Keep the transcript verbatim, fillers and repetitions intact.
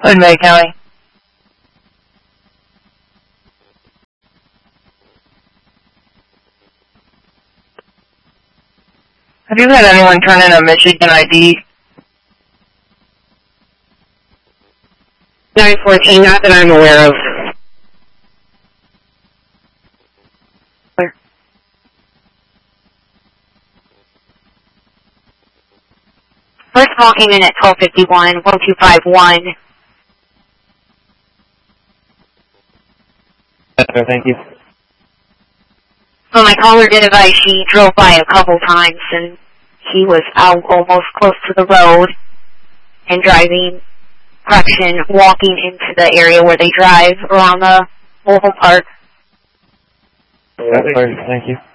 Hood Bay County. Have you had anyone turn in a Michigan I D? nine fourteen, not that I'm aware of. First call came in at twelve fifty-one, one two five one. Yes, sir, thank you. So my caller did advise she drove by a couple times and he was out almost close to the road and driving, correction, walking into the area where they drive around the mobile park. Yes, sir, thank you.